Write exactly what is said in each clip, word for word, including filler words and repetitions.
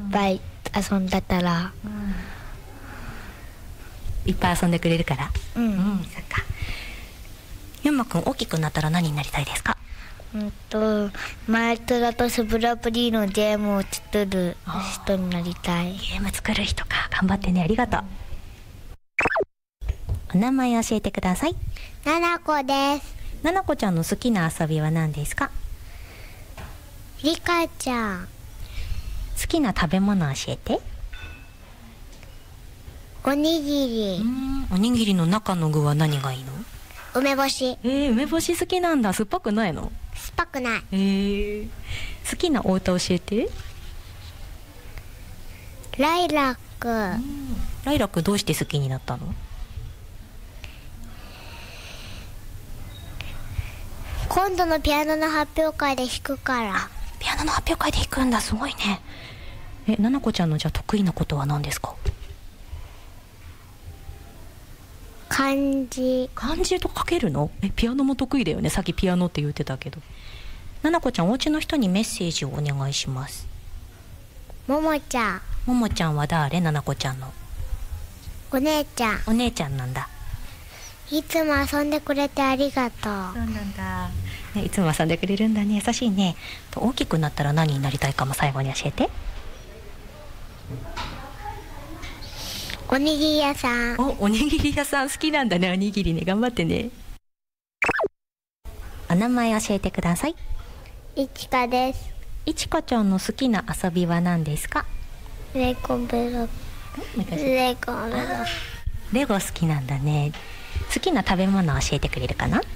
ぱい遊んだたら、 うん、いっぱい遊んでくれるから。 うん、うん、 そっか。ゆんまくん大きくなったら何になりたいですか？ うんとマイトラとスブラプリのゲームを作る人になりたい。 ゲーム作る人か、頑張ってね。ありがとう。お名前教えてください。 ななこです。 ななこちゃんの好きな遊びは何ですか？ りかちゃん。 好きな食べ物教えて。 おにぎり。 うん、おにぎりの中の具は何がいいの？ 梅干し。 えー、梅干し好きなんだ。酸っぱくないの？ 酸っぱくない。 えー、好きなお歌教えて。 ライラック。 ライラックどうして好きになったの？ 今度のピアノの発表会で弾くから。 あ、ピアノの発表会で弾くんだ。すごいね。え、ななこちゃんのじゃあ得意なことは何ですか？ 漢字。 漢字と書けるの？え、ピアノも得意だよね。さっきピアノって言ってたけど。ななこちゃん、お家の人にメッセージをお願いします。 ももちゃん。 ももちゃんは誰？ななこちゃんのお姉ちゃん。 お姉ちゃんなんだ。 いつも遊んでくれてありがとう。そうなんだ、ね、いつも遊んでくれるんだね。優しいね。と大きくなったら何になりたいかも最後に教えて。 おにぎり屋さん。 お、おにぎり屋さん好きなんだね。おにぎりね、頑張ってね。お名前教えてください。 いちかです。 いちかちゃんの好きな遊びは何ですか？ レゴブロック。レゴブロック。 レゴ好きなんだね。好きな食べ物教えてくれるかな？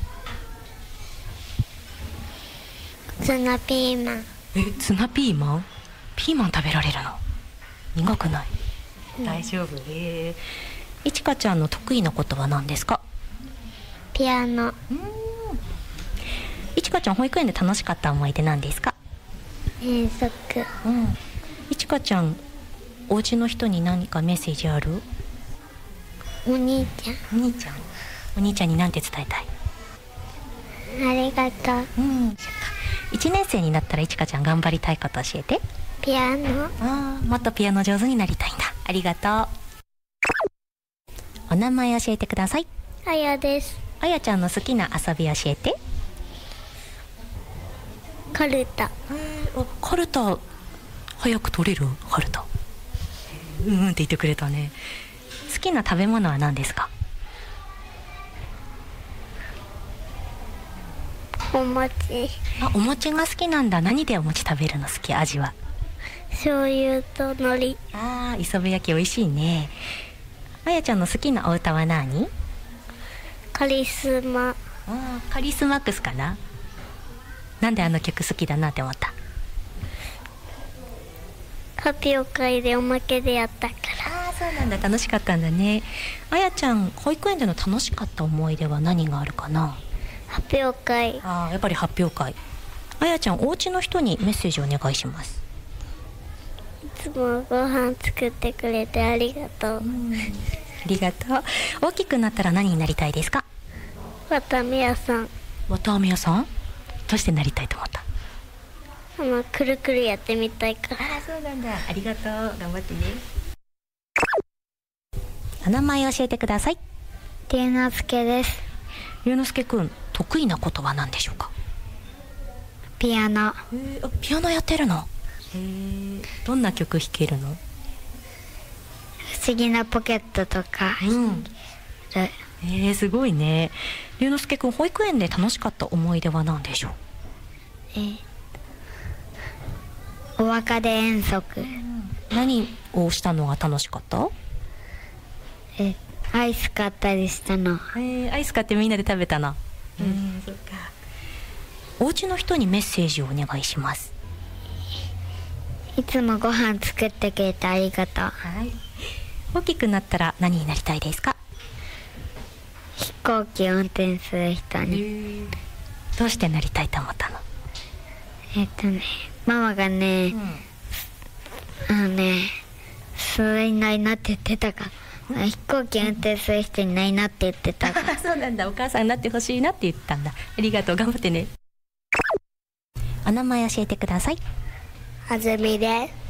ツナピーマン。 え、ツナピーマン？ピーマン食べられるの？苦くない？うん、大丈夫。えー、いちかちゃんの得意なことは何ですか？ ピアノ。うん。 いちかちゃん、保育園で楽しかった思い出何ですか？ 遠足。 うん。いちかちゃん、お家の人に何かメッセージある？ お兄ちゃん。 お兄ちゃん。お兄ちゃんに何て伝えたい？ ありがとう。 うん。いちねん生になったらいちかちゃん頑張りたいこと教えて。 ピアノ。 ああ、もっとピアノ上手になりたいんだ。ありがとう。お名前教えてください。 あやです。 あやちゃんの好きな遊び教えて。 カルタ。 あ、カルタ早く取れる？カルタ。うんうんって言ってくれたね。好きな食べ物は何ですか？ お餅。 あ、お餅が好きなんだ。何でお餅食べるの好き？味は？ 醤油と海苔。 ああ、磯辺焼き美味しいね。あやちゃんの好きなお歌は何？ カリスマ。ああ、カリスマックスかな。なんであの曲好きだなって思った？ 発表会でおまけでやったから。 ああ、そうなんだ。楽しかったんだね。あやちゃん、保育園での楽しかった思い出は何があるかな？ 発表会。 ああ、やっぱり発表会。あやちゃん、お家の人にメッセージお願いします。 いつもご飯作ってくれてありがとう。うん、 ありがとう。大きくなったら何になりたいですか？ わたみ屋さん。わたあめ屋さん？どうしてなりたいと思った？ あのくるくるやってみたいから。 ああ、そうなんだ。ありがとう。頑張ってね。お名前教えてください。 龍之介です。 龍之介くん、得意なことは何でしょうか？ ピアノ。 えー、ピアノやってるの？へー、どんな曲弾けるの？ 不思議なポケットとか。うん。 えー、すごいね。龍之介くん、保育園で楽しかった思い出は何でしょう？ えー、お別れ遠足。うん、 何をしたのが楽しかった？ え、アイス買ったりしたの。 えー、アイス買ってみんなで食べたの。うん、そっか。お家の人にメッセージをお願いします。 いつもご飯作ってくれてありがとう。 はい。大きくなったら何になりたいですか？ 飛行機運転する人に。 どうしてなりたいと思ったの？ えっとね、ママがね、うん、あのね、それにないなって言ってたから、飛行機運転する人にないなって言ってたからそうなんだ。お母さんになってほしいなって言ったんだ。ありがとう。頑張ってね。お名前教えてください。 あずみです。